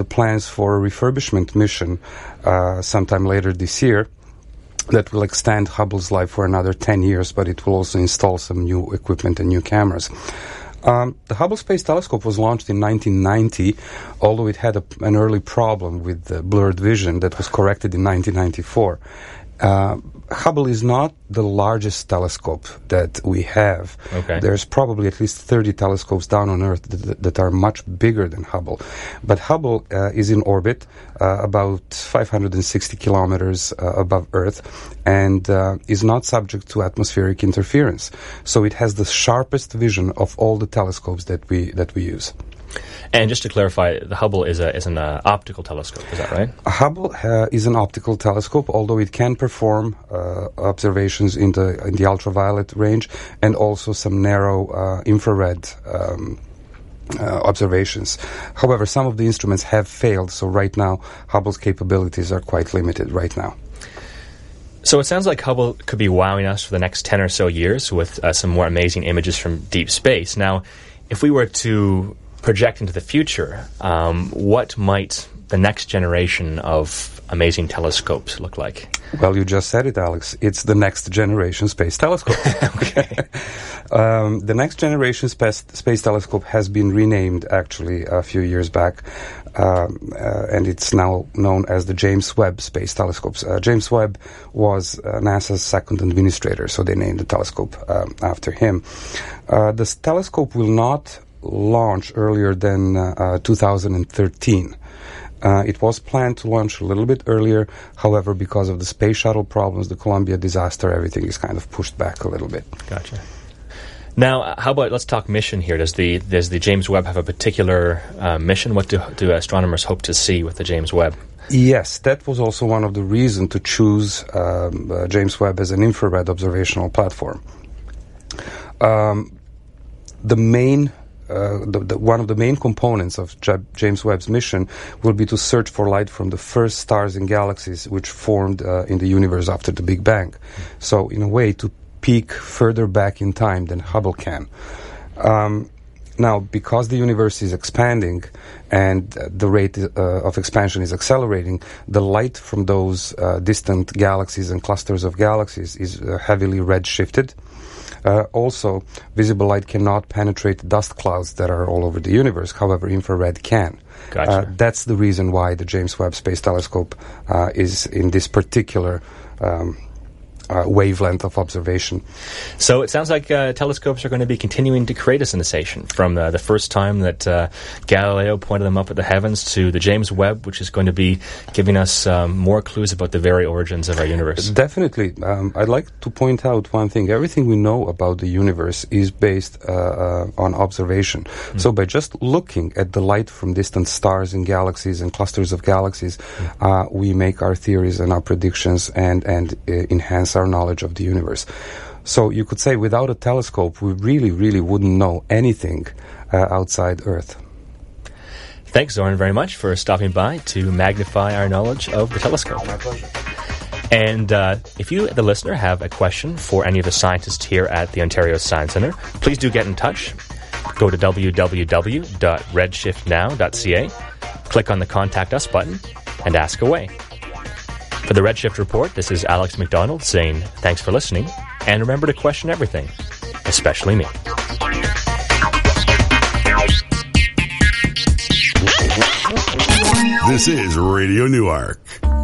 The plans for a refurbishment mission sometime later this year that will extend Hubble's life for another 10 years, but it will also install some new equipment and new cameras. The Hubble Space Telescope was launched in 1990, although it had an early problem with blurred vision that was corrected in 1994. Hubble is not the largest telescope that we have. Okay. There's probably at least 30 telescopes down on Earth that are much bigger than Hubble. But Hubble is in orbit about 560 kilometers above Earth and is not subject to atmospheric interference. So it has the sharpest vision of all the telescopes that we use. And just to clarify, the Hubble is an optical telescope, is that right? Hubble is an optical telescope, although it can perform observations in the ultraviolet range and also some narrow infrared observations. However, some of the instruments have failed, so right now Hubble's capabilities are quite limited right now. So it sounds like Hubble could be wowing us for the next 10 or so years with some more amazing images from deep space. Now, if we were to project into the future, what might the next generation of amazing telescopes look like? Well, you just said it, Alex. It's the next generation space telescope. Okay. The next generation space telescope has been renamed, actually, a few years back, and it's now known as the James Webb Space Telescopes. James Webb was NASA's second administrator, so they named the telescope after him. This telescope will not launch earlier than 2013. It was planned to launch a little bit earlier. However, because of the space shuttle problems, the Columbia disaster, everything is kind of pushed back a little bit. Gotcha. Now, how about, let's talk mission here. Does the James Webb have a particular mission? What do astronomers hope to see with the James Webb? Yes, that was also one of the reasons to choose James Webb as an infrared observational platform. One of the main components of James Webb's mission will be to search for light from the first stars and galaxies which formed in the universe after the Big Bang. So, in a way, to peek further back in time than Hubble can. Now, because the universe is expanding and the rate of expansion is accelerating, the light from those distant galaxies and clusters of galaxies is heavily redshifted. Also, visible light cannot penetrate dust clouds that are all over the universe. However, infrared can. Gotcha. That's the reason why the James Webb Space Telescope is in this particular wavelength of observation. So it sounds like telescopes are going to be continuing to create a sensation from the first time that Galileo pointed them up at the heavens to the James Webb, which is going to be giving us more clues about the very origins of our universe. Definitely. I'd like to point out one thing. Everything we know about the universe is based on observation. So by just looking at the light from distant stars and galaxies and clusters of galaxies, we make our theories and our predictions and enhance our knowledge of the universe. So you could say without a telescope, we really, really wouldn't know anything outside Earth. Thanks, Zoran, very much for stopping by to magnify our knowledge of the telescope. My pleasure. And if you, the listener, have a question for any of the scientists here at the Ontario Science Centre, please do get in touch. Go to www.redshiftnow.ca, click on the Contact Us button, and ask away. For the Redshift Report, this is Alex McDonald saying thanks for listening, and remember to question everything, especially me. This is Radio Newark.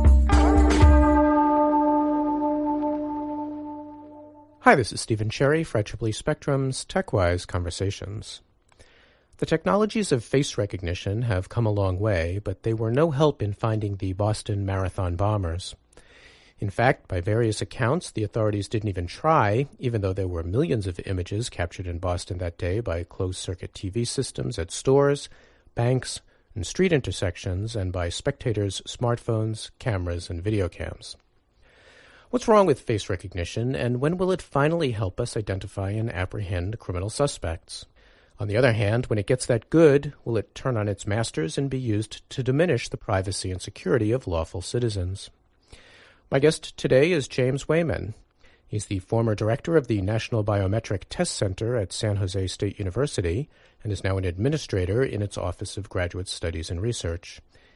Hi, this is Stephen Cherry for IEEE Spectrum's TechWise Conversations. The technologies of face recognition have come a long way, but they were no help in finding the Boston Marathon bombers. In fact, by various accounts, the authorities didn't even try, even though there were millions of images captured in Boston that day by closed-circuit TV systems at stores, banks, and street intersections, and by spectators' smartphones, cameras, and video cams. What's wrong with face recognition, and when will it finally help us identify and apprehend criminal suspects? On the other hand, when it gets that good, will it turn on its masters and be used to diminish the privacy and security of lawful citizens? My guest today is James Wayman. He's the former director of the National Biometric Test Center at San Jose State University and is now an administrator in its Office of Graduate Studies and Research.